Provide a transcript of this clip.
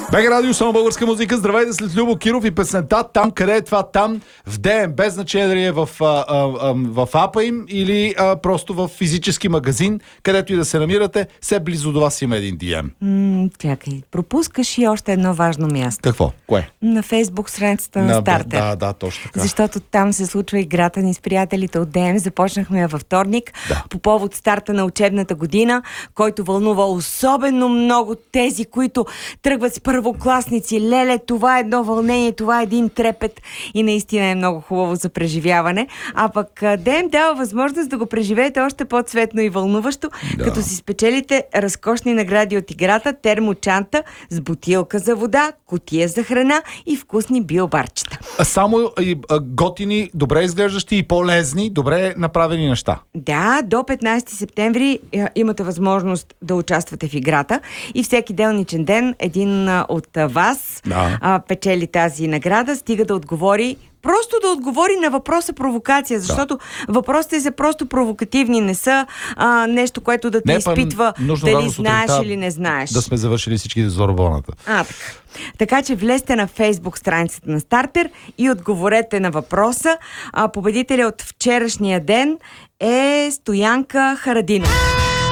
БГ Радио, само българска музика. Здравейте, след Любо Киров и песента "Там, къде е това там" в ДМ, без значение дали е в апа им или просто в физически магазин, където и да се намирате, все близо до вас има един DM. Чакай, пропускаш и още едно важно място. Какво? Кое? На Фейсбук страницата на Стартер. Да, точно така. Защото там се случва играта ни с приятелите от ДМ. Започнахме я във вторник, по повод старта на учебната година, който вълнува особено много тези, които тръгват с първокласници. Леле, това е едно вълнение, това е един трепет и наистина е много хубаво за преживяване. А пък ДМ дава възможност да го преживеете още по-цветно и вълнуващо, като си спечелите разкошни награди от играта, термочанта с бутилка за вода, кутия за храна и вкусни биобарчета. Само готини, добре изглеждащи и по-лезни, добре направени неща. Да, до 15 септември имате възможност да участвате в играта и всеки делничен ден един от вас печели тази награда, стига да отговори. Просто да отговори на въпроса провокация, защото въпросите са просто провокативни, не са нещо, което да те изпитва дали знаеш или не знаеш. Да сме завършили всички зорбоната. Така че влезте на Фейсбук страницата на Стартер и отговорете на въпроса. Победителя от вчерашния ден е Стоянка Харадинова.